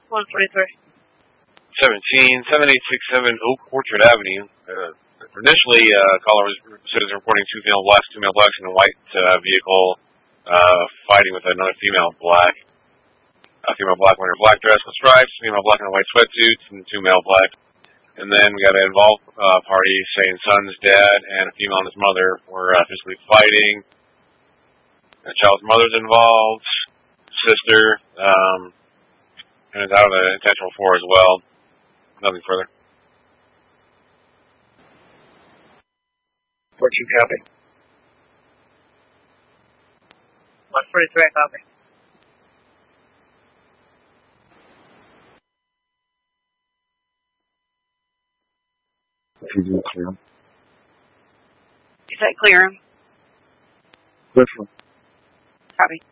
143. 177-7867 Oak Orchard Avenue. Initially, caller was citizen reporting two male blacks in a white vehicle fighting with another female black. A female black wearing a black dress with stripes, female black in a white sweatsuit, and two male black. And then we got an involved party saying son's dad and a female and his mother were physically fighting. A child's mother's involved, sister, and it's out of the intentional for as well. Nothing further. 42 copy. 143, copy. TG clear. Is that clear? This one. Copy.